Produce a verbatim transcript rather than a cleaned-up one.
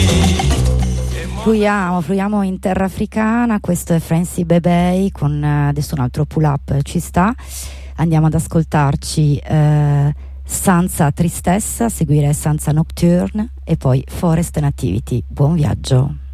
Fluiamo, fluiamo in terra africana. Questo è Francie Bebey con eh, adesso un altro pull up ci sta. Andiamo ad ascoltarci eh, Sansa Tristessa, seguire Sansa Nocturne e poi Forest Nativity. Buon viaggio.